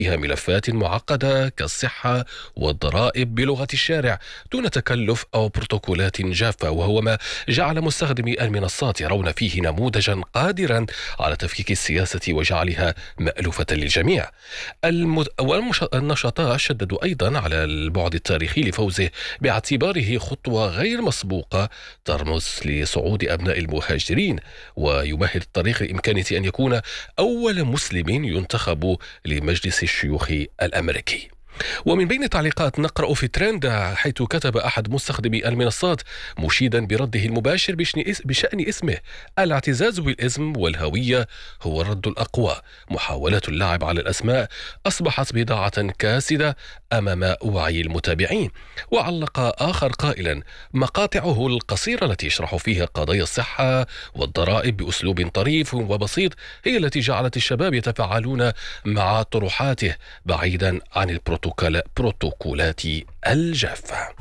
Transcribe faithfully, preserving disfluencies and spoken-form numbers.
ملفات معقدة كالصحة والضرائب بلغة الشارع دون تكلف أو بروتوكولات جافة، وهو ما جعل مستخدمي المنصات يرون فيه نموذجا قادرا على تفكيك السياسة وجعلها مألوفة للجميع. المد... والنشطاء شددوا أيضا على البعد التاريخي لفوزه باعتباره خطوة غير مسبوقة ترمز لصعود أبناء المهاجرين، ويمهد الطريق لإمكانه أن يكون أول مسلم ينتخب لمجلس الشيوخ الأمريكي. ومن بين تعليقات نقرأ في ترند، حيث كتب أحد مستخدمي المنصات مشيدا برده المباشر بشأن اسمه: الاعتزاز بالاسم والهوية هو الرد الأقوى. محاولة اللعب على الأسماء أصبحت بضاعة كاسدة أمام وعي المتابعين. وعلق آخر قائلا: مقاطعه القصيرة التي يشرح فيها قضايا الصحة والضرائب بأسلوب طريف وبسيط هي التي جعلت الشباب يتفاعلون مع طروحاته بعيدا عن البروتوكولات الجافة.